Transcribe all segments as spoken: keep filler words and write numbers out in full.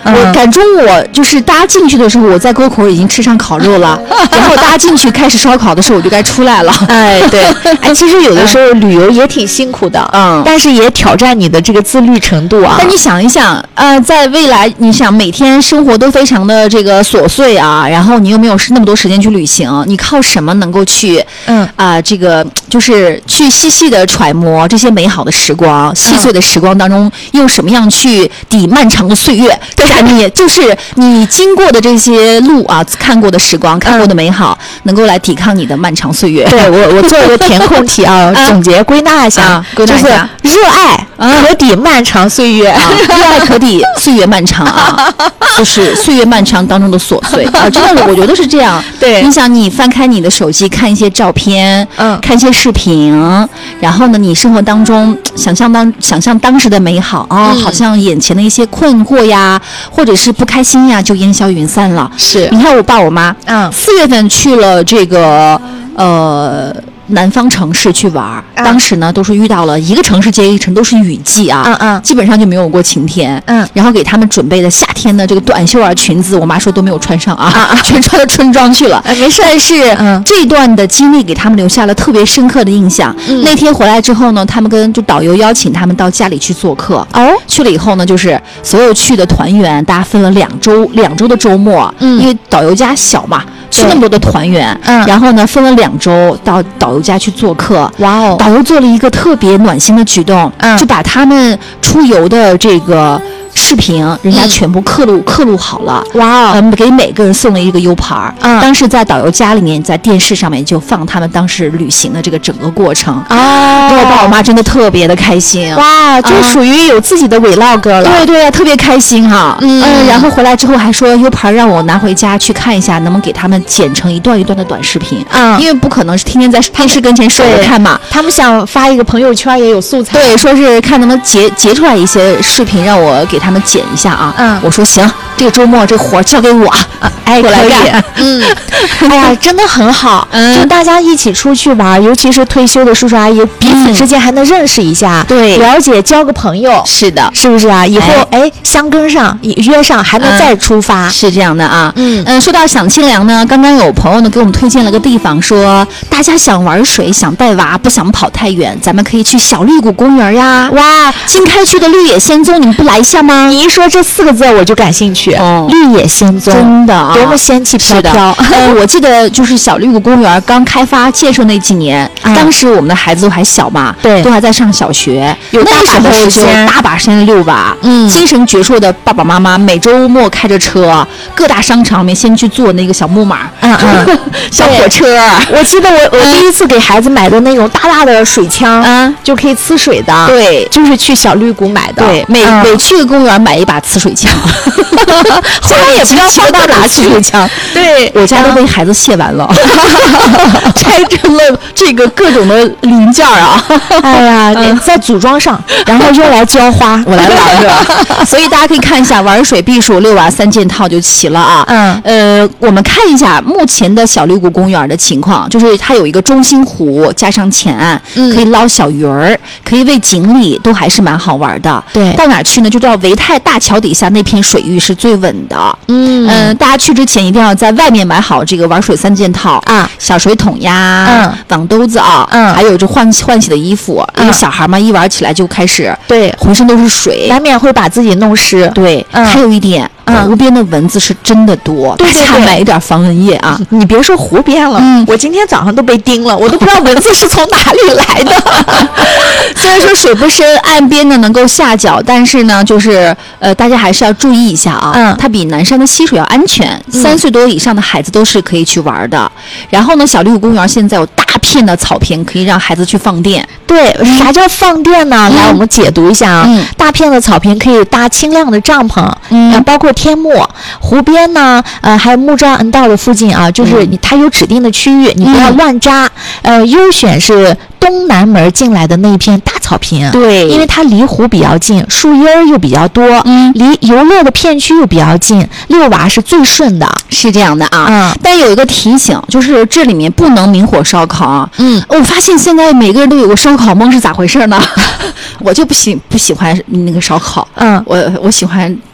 嗯、我赶中午就是大家进去的时候，我在沟口已经吃上烤肉了，然后大家进去开始烧烤的时候，我就该出来了。 哎，对，哎，其实有的时候旅游也挺辛苦的，嗯，但是也挑战你的这个自律程度啊。 但你想一想，呃，在未来，你想每天生活都非常的这个琐碎啊，然后你又没有那么多时间去旅行，你靠什么能够去，嗯啊、呃，这个就是去细细的揣摩这些美好的时光，细碎的时光当中，用什么样去抵漫长的岁月？对啊，你就是你经过的这些路啊，看过的时光，看过的美好，嗯、能够来抵抗你的漫长岁月。 对我，我做一个填空题啊，总结归纳一下，啊、 归纳一下， 就是热爱可抵漫长岁月， 啊、热爱可抵岁月漫长啊，就是岁月漫长当中的琐碎啊，真的，我觉得是这样。 对， 你想，你翻开你的手机，看一些照片，嗯，看一些视频，然后呢，你生活当中想象当想象当时的美好啊、哦嗯，好像眼前的一些困惑呀，或者是不开心呀，就烟消云散了。 是， 你看我爸我妈，嗯，四月份去了这个呃。南方城市去玩、嗯、当时呢都是遇到了一个城市接一个城都是雨季啊，嗯嗯，基本上就没有过晴天，嗯，然后给他们准备的夏天的这个短袖啊裙子，我妈说都没有穿上啊，啊全穿到春装去了，哎，没事。但是、嗯、这段的经历给他们留下了特别深刻的印象。嗯、那天回来之后呢，他们跟就导游邀请他们到家里去做客，哦，去了以后呢，就是所有去的团员，大家分了两周两周的周末，嗯，因为导游家小嘛。去那么多的团员，嗯，然后呢，分了两周到导游家去做客。哇哦！导游做了一个特别暖心的举动，嗯，就把他们出游的这个视频，人家全部刻录、嗯、刻录好了。哇哦！嗯，给每个人送了一个 U 盘，嗯，当时在导游家里面，在电视上面就放他们当时旅行的这个整个过程。哦，我爸我妈真的特别的开心。 哇，就属于有自己的 vlog 了。 对对，特别开心哈。嗯, 嗯，然后回来之后还说 U 盘让我拿回家去看一下，能不能给他们剪成一段一段的短视频。嗯，因为不可能是天天在电视跟前守着看嘛， 他们想发一个朋友圈也有素材。 对，说是看能不能截截出来一些视频，让我给他们剪一下啊。嗯，我说行，这个周末这活交给我，啊、哎， 我来干。嗯，哎呀，真的很好，嗯，就大家一起出去玩，尤其是退休的叔叔阿姨，彼此之间还能认识一下，对、嗯，了解，交个朋友。 是的， 是不是啊？以后哎，哎相跟上，约上，还能再出发。 嗯、是这样的啊。嗯嗯，说到享清凉呢，刚刚有朋友呢给我们推荐了个地方，说大家想玩水，想带娃，不想跑太远，咱们可以去小绿谷公园呀。哇，新开区的绿野仙踪，你们不来一下吗？ 你一说这四个字，我就感兴趣。哦，绿野仙踪， 真的啊， 多么仙气飘飘。 呃，我记得就是小绿谷公园刚开发建设那几年，嗯、当时我们的孩子都还小嘛，对，都还在上小学，有那时候就大把时间遛娃，嗯，精神矍铄的爸爸妈妈每周末开着车，各大商场里面先去坐那个小木马，嗯嗯，小火车。 我记得我我第一次给孩子买的那种大大的水枪，嗯，就可以呲水的， 对， 就是去小绿谷买的， 对，每、嗯、每去个公园买一把呲水枪， 后来也不要花大把呲水枪， 对， 我家都被孩子卸完了，拆成了这个各种的零件啊， 哎呀，嗯、再组装上，然后用来浇花， 我来玩是吧？所以大家可以看一下，玩水、避暑、遛娃三件套就齐了啊。嗯，呃，我们看一下目前的小绿谷公园的情况，就是它有一个中心湖，加上前岸，嗯、可以捞小鱼儿，可以喂锦鲤，都还是蛮好玩的。对，到哪去呢？就到维泰大桥底下那片水域是最稳的。嗯嗯、呃，大家去之前一定要在外面买好这个玩水三件套啊，小水桶呀，嗯，网兜子啊，嗯，还有这换换洗的衣服，因为小孩嘛，一玩起来就开始对浑身都是水， 难免会把自己弄湿。 对，嗯、还有一点。嗯、湖边的蚊子是真的多， 对对对， 大家买一点防蚊液啊！ 你别说湖边了，嗯，我今天早上都被叮了，我都不知道蚊子是从哪里来的。 虽然说水不深，岸边呢能够下脚，但是呢，就是呃，大家还是要注意一下啊。嗯，它比南山的溪水要安全，嗯、三岁多以上的孩子都是可以去玩的。然后呢，小绿谷公园现在有大片的草坪，可以让孩子去放电。 对，嗯、啥叫放电呢？嗯、来，我们解读一下啊。嗯，大片的草坪可以搭轻量的帐篷，嗯，包括天幕、湖边呢，呃，还有木桩恩道的附近啊，就是你它有指定的区域，你不要乱扎，嗯、呃，优选是东南门进来的那一片大草坪，对，因为它离湖比较近，树荫儿又比较多，嗯，离游乐的片区又比较近，遛娃是最顺的， 是这样的啊。嗯，但有一个提醒，就是这里面不能明火烧烤啊。嗯，我发现现在每个人都有个烧烤梦，是咋回事呢？我就不喜不喜欢那个烧烤，嗯，我我喜欢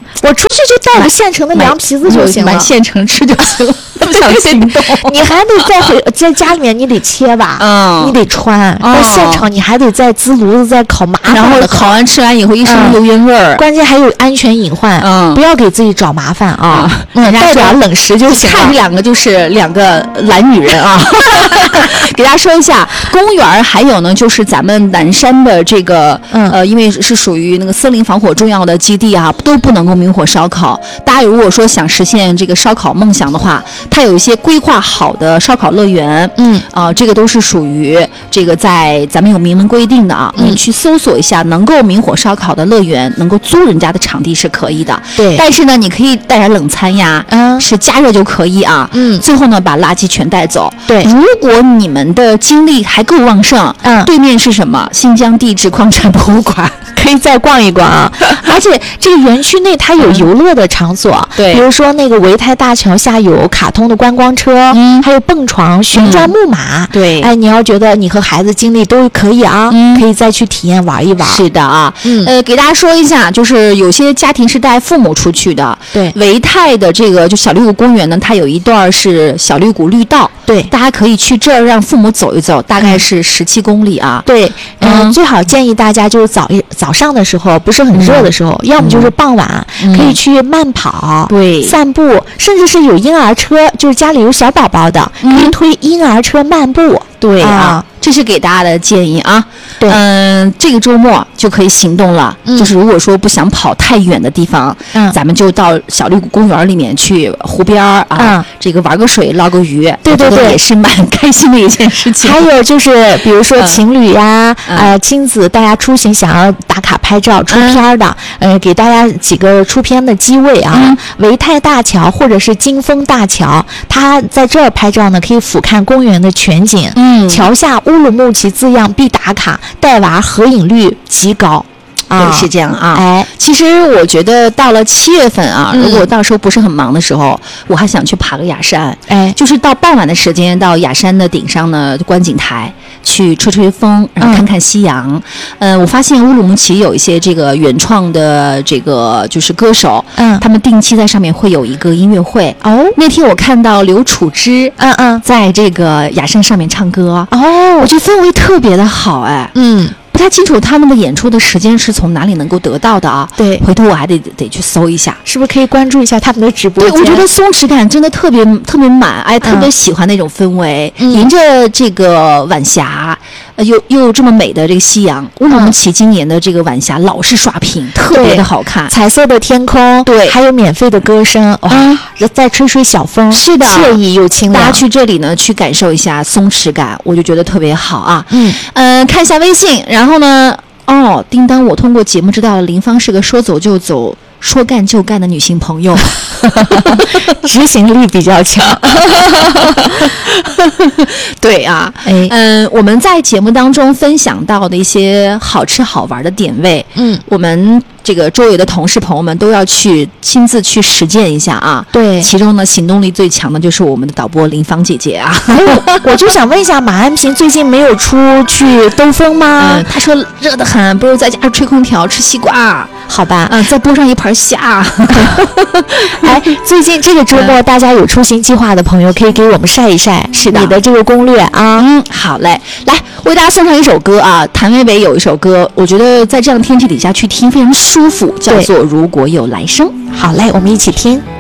我出去就带个现成的凉皮子就行了， 买现成吃就行了。不想行动， 你还得再回在家里面，你得切吧，嗯，你得穿。到、嗯、现场你还得再滋炉子再烤，麻烦。 然后烤完吃完以后一身油烟味儿、嗯， 关键还有安全隐患，嗯，不要给自己找麻烦啊。 嗯， 带点冷食就行了。 看这两个就是两个懒女人啊。给大家说一下，公园还有呢，就是咱们南山的这个，嗯、呃，因为是属于那个森林防火重要的基地啊，都不能够明火烧烤。大家如果说想实现这个烧烤梦想的话，它有一些规划好的烧烤乐园，嗯，啊、呃，这个都是属于这个在咱们有明文规定的啊，嗯、你去搜索一下，能够明火烧烤的乐园，能够租人家的场地是可以的， 对。 但是呢，你可以带点冷餐呀，嗯，是加热就可以啊，嗯。最后呢，把垃圾全带走， 对。 如果你们的精力还够旺盛，嗯，对面是什么？新疆地质矿产博物馆。 可以再逛一逛啊，而且这个园区内它有游乐的场所，嗯、对，比如说那个维泰大桥下有卡通的观光车，嗯，还有蹦床、旋转木马，嗯、对，哎，你要觉得你和孩子精力都可以啊，嗯，可以再去体验玩一玩。 是的啊，嗯，呃，给大家说一下，就是有些家庭是带父母出去的，对，维泰的这个就小绿谷公园呢，它有一段是小绿谷绿道，对，大家可以去这儿让父母走一走，大概是十七公里啊， 对，嗯、呃，最好建议大家就是早一早。早上的时候不是很热的时候，嗯、要么就是傍晚、嗯、可以去慢跑、对散步，甚至是有婴儿车，就是家里有小宝宝的，嗯、可以推婴儿车漫步。 对啊。啊这是给大家的建议啊，嗯、呃，这个周末就可以行动了。嗯、就是如果说不想跑太远的地方，嗯，咱们就到小绿谷公园里面去湖边啊，嗯、这个玩个水、捞个鱼， 对对对， 也是蛮开心的一件事情。 还有就是，比如说情侣呀、嗯、呃，亲子大家出行想要打卡拍照出片的，嗯、呃，给大家几个出片的机位啊，嗯、维泰大桥或者是金峰大桥，它在这儿拍照呢，可以俯瞰公园的全景，嗯，桥下乌鲁木齐字样必打卡，带娃合影率极高。 啊，是这样啊。哎，其实我觉得到了七月份啊，嗯、如果到时候不是很忙的时候，我还想去爬个雅山。哎，就是到傍晚的时间，到雅山的顶上呢，观景台去吹吹风，然后看看夕阳。嗯、呃，我发现乌鲁木齐有一些这个原创的这个就是歌手，嗯，他们定期在上面会有一个音乐会。哦，那天我看到刘楚之，嗯嗯，在这个雅山上面唱歌。哦，我觉得氛围特别的好，哎，嗯。不太清楚他们的演出的时间是从哪里能够得到的啊？对，回头我还得得去搜一下， 是不是可以关注一下他们的直播间？ 对，我觉得松弛感真的特别特别满，哎，特别喜欢那种氛围，嗯、迎着这个晚霞，呃，又又有这么美的这个夕阳。乌鲁木齐今年的这个晚霞老是刷屏，特别的好看， 彩色的天空，对，还有免费的歌声，哇，嗯、再吹吹小风， 是的， 惬意又清凉。 大家去这里呢，去感受一下松弛感，我就觉得特别好啊。嗯，呃，看一下微信，然后。然后呢？哦，叮当，我通过节目知道了，林芳是个说走就走、说干就干的女性朋友， 执行力比较强。 对啊，哎，嗯、呃，我们在节目当中分享到的一些好吃好玩的点位，嗯，我们这个周围的同事朋友们都要去亲自去实践一下啊。对，其中呢，行动力最强的就是我们的导播林芳姐姐啊。 哎，我就想问一下，马安平最近没有出去兜风吗？ 嗯，他说热得很，不如在家吹空调吃西瓜。 好吧， 嗯，再拨上一盘虾。 哎，最近这个周末、嗯、大家有出行计划的朋友，可以给我们晒一晒，是的，你的这个攻略啊。 嗯，好嘞，来为大家送上一首歌啊，谭维维有一首歌，我觉得在这样的天气底下去听非常舒服，叫做《如果有来生》。 好嘞，我们一起听。